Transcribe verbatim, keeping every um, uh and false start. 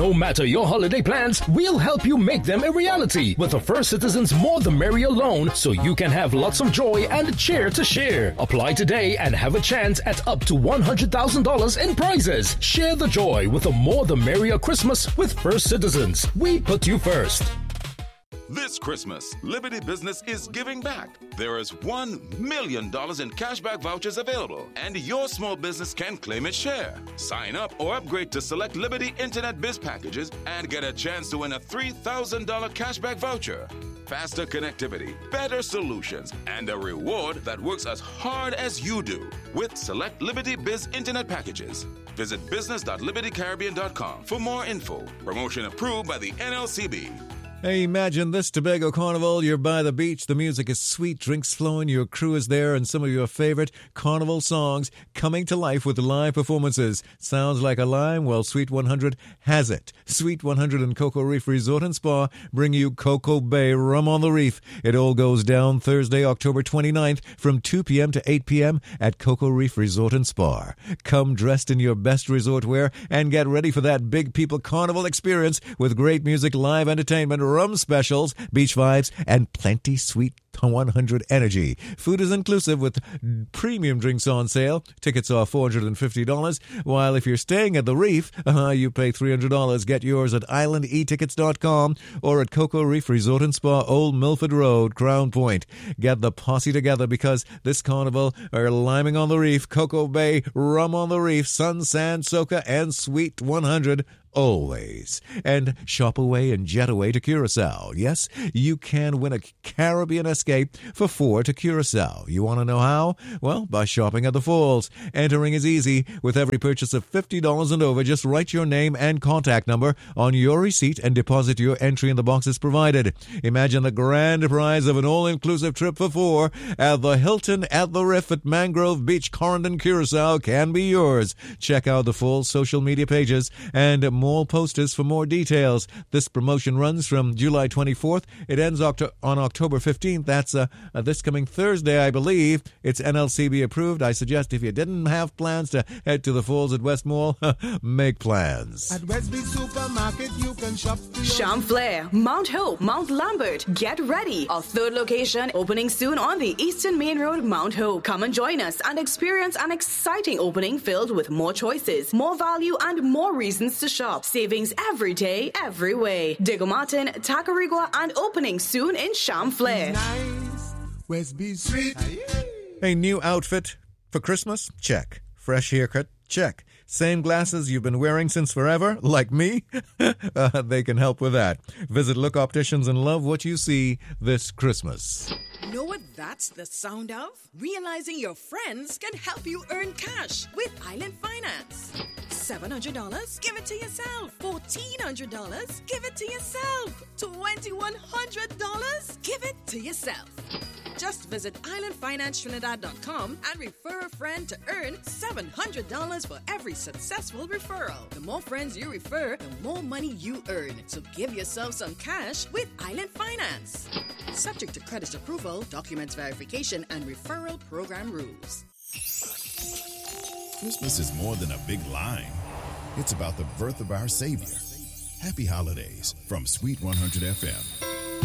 No matter your holiday plans, we'll help you make them a reality with a First Citizens More the Merrier loan so you can have lots of joy and cheer to share. Apply today and have a chance at up to one hundred thousand dollars in prizes. Share the joy with a More the Merrier Christmas with First Citizens. We put you first. This Christmas, Liberty Business is giving back. There is one million dollars in cashback vouchers available, and your small business can claim its share. Sign up or upgrade to select Liberty Internet Biz packages and get a chance to win a three thousand dollars cashback voucher. Faster connectivity, better solutions, and a reward that works as hard as you do with select Liberty Biz Internet packages. Visit business dot liberty caribbean dot com for more info. Promotion approved by the N L C B. Hey, imagine this Tobago Carnival. You're by the beach, the music is sweet, drinks flowing, your crew is there, and some of your favorite carnival songs coming to life with live performances. Sounds like a line? Well, Sweet one hundred has it. Sweet one hundred and Cocoa Reef Resort and Spa bring you Cocoa Bay Rum on the Reef. It all goes down Thursday, October twenty-ninth from two p.m. to eight p.m. at Cocoa Reef Resort and Spa. Come dressed in your best resort wear and get ready for that big people carnival experience with great music, live entertainment, rum specials, beach vibes, and plenty sweet one hundred energy. Food is inclusive with premium drinks on sale. Tickets are four hundred fifty dollars, while if you're staying at the Reef, uh, you pay three hundred dollars. Get yours at island e tickets dot com or at Cocoa Reef Resort and Spa, Old Milford Road, Crown Point. Get the posse together because this carnival are liming on the reef, Cocoa Bay, rum on the reef, sun, sand, soca, and Sweet one hundred always. And shop away and jet away to Curacao. Yes, you can win a Caribbean escape for four to Curacao. You want to know how? Well, by shopping at the falls. Entering is easy. With every purchase of fifty dollars and over, just write your name and contact number on your receipt and deposit your entry in the boxes provided. Imagine the grand prize of an all-inclusive trip for four at the Hilton at the Riff at Mangrove Beach, Corendon, Curacao can be yours. Check out the full social media pages and mall posters for more details. This promotion runs from July twenty-fourth. It ends octo- on October fifteenth. That's uh, uh, this coming Thursday, I believe. It's N L C B approved. I suggest if you didn't have plans to head to the falls at West Mall, make plans. At Westby Supermarket, you can shop for your... Champlain, Mount Hope, Mount Lambert. Get ready. Our third location opening soon on the Eastern Main Road, Mount Hope. Come and join us and experience an exciting opening filled with more choices, more value, and more reasons to shop. Savings every day, every way. Diego Martin, Tacarigua, and opening soon in Champlain. Nice. Westby Street. A new outfit for Christmas? Check. Fresh haircut? Check. Same glasses you've been wearing since forever? Like me? uh, they can help with that. Visit Look Opticians and love what you see this Christmas. Know what that's the sound of? Realizing your friends can help you earn cash with Island Finance. seven hundred dollars? Give it to yourself. fourteen hundred dollars? Give it to yourself. twenty-one hundred dollars? Give it to yourself. Just visit island finance trinidad dot com and refer a friend to earn seven hundred dollars for every successful referral. The more friends you refer, the more money you earn. So give yourself some cash with Island Finance. Subject to credit approval, documents verification, and referral program rules. Christmas is more than a big line. It's about the birth of our Savior. Happy holidays from Sweet one hundred F M.